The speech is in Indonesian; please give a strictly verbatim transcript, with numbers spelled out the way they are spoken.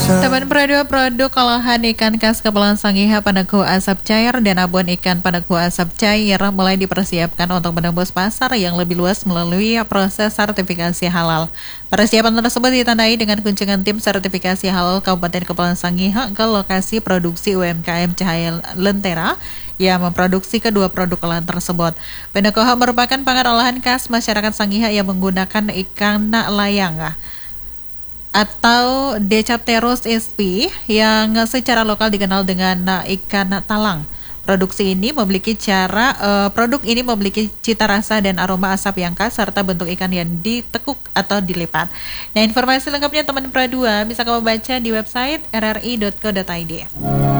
Teman Pradua produk olahan ikan khas Kepulauan Sangihe Panaku asap cair dan abon ikan Panaku asap cair mulai dipersiapkan untuk menembus pasar yang lebih luas melalui proses sertifikasi halal. Persiapan tersebut ditandai dengan kunjungan tim sertifikasi halal Kabupaten Kepulauan Sangihe ke lokasi produksi U M K M Cahaya Lentera yang memproduksi kedua produk olahan tersebut. Penakoha merupakan pangan olahan khas masyarakat Sangihe yang menggunakan ikan layang atau Decapterus sp yang secara lokal dikenal dengan ikan talang. Produksi ini memiliki cara uh, produk ini memiliki cita rasa dan aroma asap yang khas serta bentuk ikan yang ditekuk atau dilipat. Nah, informasi lengkapnya teman Pradua bisa kamu baca di website r r i dot co dot i d.